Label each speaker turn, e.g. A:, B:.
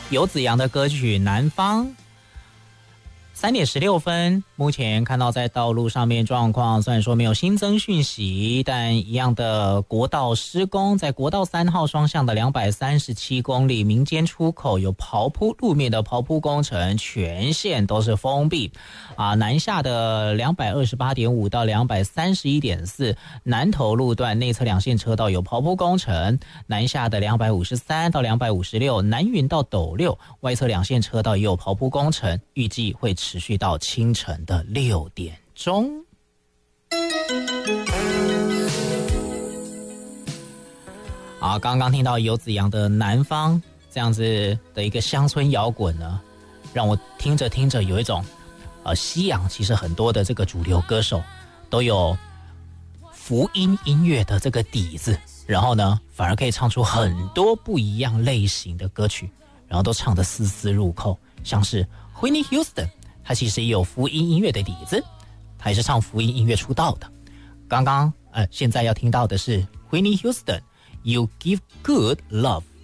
A: 游子扬的歌曲《南方》。3点16分，目前看到在道路上面状况，虽然说没有新增讯息，但一样的国道施工，在国道3号双向的237公里民间出口有刨铺路面的刨铺工程，全线都是封闭。南下的228.5到231.4南投路段内侧两线车道有刨铺工程，南下的253到256南云到斗六外侧两线车道也有刨铺工程，预计会持续到清晨的6点钟。刚刚听到游子扬的《南方》这样子的一个乡村摇滚呢，让我听着听着有一种西洋其实很多的这个主流歌手都有福音音乐的这个底子，然后呢反而可以唱出很多不一样类型的歌曲，然后都唱得丝丝入扣。像是 Whitney Houston， 他其实也有福音音乐的底子，他也是唱福音音乐出道的。刚刚现在要听到的是 Whitney Houston You Give Good Love。